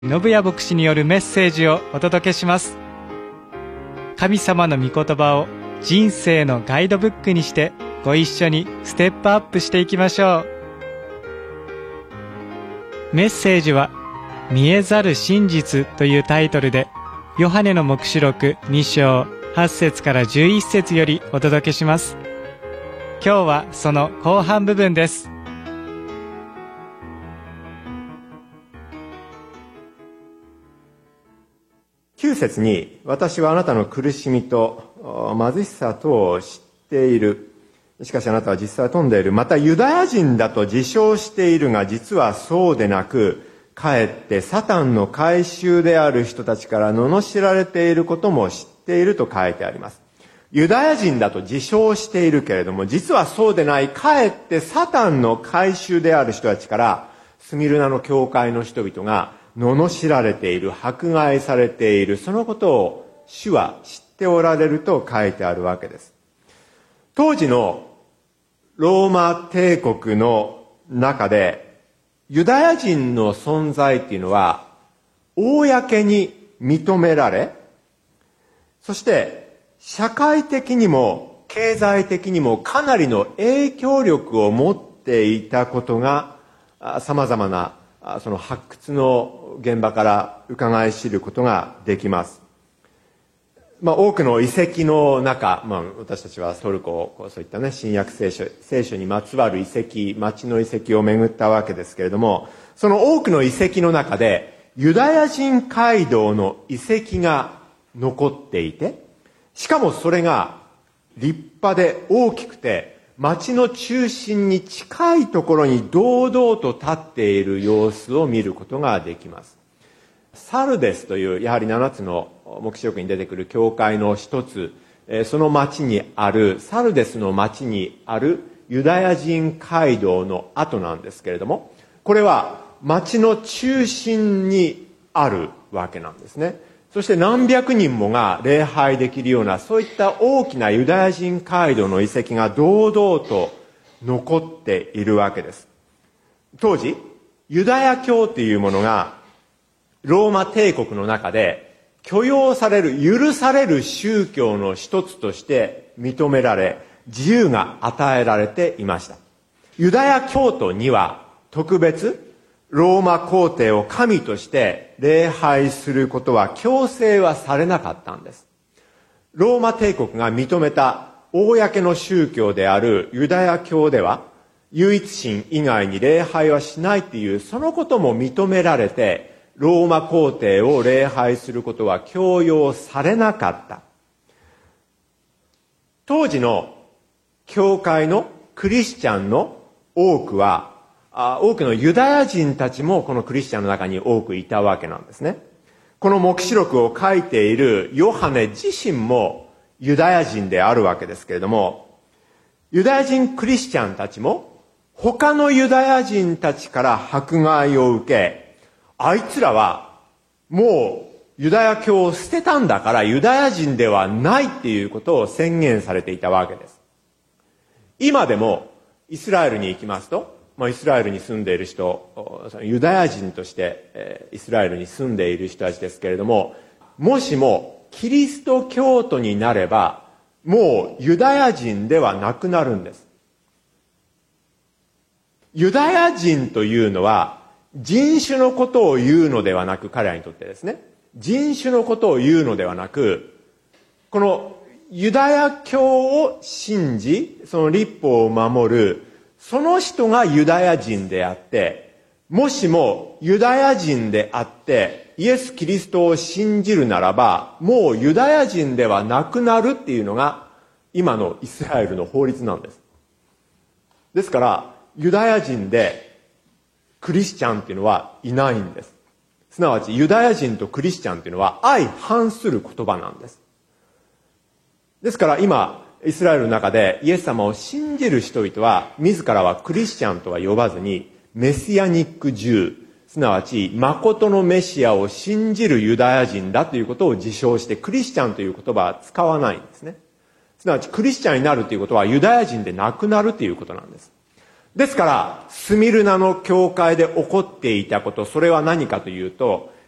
信也牧師によるメッセージをお届けします。神様の御言葉を人生のガイドブックにしてご一緒にステップアップしていきましょう。メッセージは見えざる真実というタイトルで、ヨハネの黙示録2章8節から11節よりお届けします。今日はその後半部分です。 9節に、私はあなたの苦しみと貧しさとを知っている。しかしあなたは実際は富んでいる。またユダヤ人だと自称しているが、実はそうでなく、かえってサタンの改宗である人たちから罵られていることも知っていると書いてあります。ユダヤ人だと自称しているけれども、実はそうでない、かえってサタンの改宗である人たちから、スミルナの教会の人々が罵られている、迫害されている、そのことを主は知っておられると書いてあるわけです。当時のローマ帝国の中で、ユダヤ人の存在っていうのは、公に認められ、そして社会的にも経済的にもかなりの影響力を持っていたことが、様々なその発掘の現場から伺い知ることができます。多くの遺跡の中、私たちはトルコ、そういったね、新約聖書にまつわる遺跡、町の遺跡を巡ったわけですけれども、その多くの遺跡の中で、ユダヤ人街道の遺跡が残っていて、しかもそれが立派で大きくて、町の中心に近いところに堂々と立っている様子を見ることができます。サルデスというやはり7つの黙示録に出てくる教会の一つ、その町にある、サルデスの町にあるユダヤ人街道の跡なんですけれども、これは町の中心にあるわけなんですね。そして何百人もが礼拝できるような、そういった大きなユダヤ人街道の遺跡が堂々と残っているわけです。当時、ユダヤ教というものがローマ帝国の中で許容される、許される宗教の一つとして認められ、自由が与えられていました。ユダヤ教徒には特別、ローマ皇帝を神として礼拝することは強制はされなかったんです。ローマ帝国が認めた公の宗教であるユダヤ教では、唯一神以外に礼拝はしないという、そのことも認められて、ローマ皇帝を礼拝することは強要されなかった。当時の教会のクリスチャンの多くは、多くのユダヤ人たちもこのクリスチャンの中に多くいたわけなんですね。この黙示録を書いているヨハネ自身もユダヤ人であるわけですけれども、ユダヤ人クリスチャンたちも他のユダヤ人たちから迫害を受け、あいつらはもうユダヤ教を捨てたんだからユダヤ人ではないっていうことを宣言されていたわけです。今でもイスラエルに行きますと、イスラエルに住んでいる人、ユダヤ人としてイスラエルに住んでいる人たちですけれども、もしもキリスト教徒になれば、もうユダヤ人ではなくなるんです。ユダヤ人というのは人種のことを言うのではなく、彼らにとってですね、人種のことを言うのではなく、このユダヤ教を信じ、その律法を守る、その人がユダヤ人であって、もしもユダヤ人であってイエス・キリストを信じるならば、もうユダヤ人ではなくなるっていうのが今のイスラエルの法律なんです。ですからユダヤ人でクリスチャンっていうのはいないんです。すなわちユダヤ人とクリスチャンっていうのは相反する言葉なんです。ですから今イスラエルの中でイエス様を信じる人々は自らはクリスチャンとは呼ばずにメシアニックジュー、すなわち誠のメシアを信じるユダヤ人だということを自称して、クリスチャンという言葉は使わないんですね。すなわちクリスチャンになるということはユダヤ人でなくなるということなんです。ですからスミルナの教会で起こっていたこと、それは何かというと、